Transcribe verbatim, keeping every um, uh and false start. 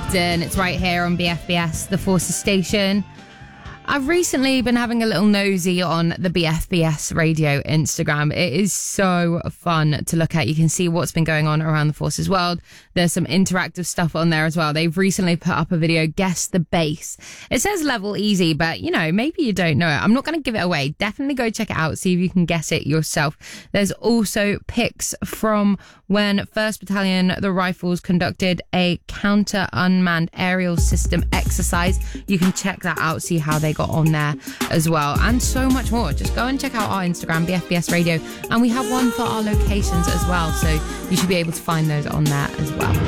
Captain. It's right here on B F B S, the Forces station. I've recently been having a little nosy on the B F B S radio Instagram. It is so fun to look at. You can see what's been going on around the Forces world. There's some interactive stuff on there as well. They've recently put up a video, Guess the Bass. It says level easy, but you know, maybe you don't know it. I'm not going to give it away. Definitely go check it out, see if you can guess it yourself. There's also pics from when first Battalion, the Rifles, conducted a counter unmanned aerial system exercise. You can check that out, see how they got on there as well, and so much more. Just go and check out our Instagram, B F B S Radio, and we have one for our locations as well, so you should be able to find those on there as well.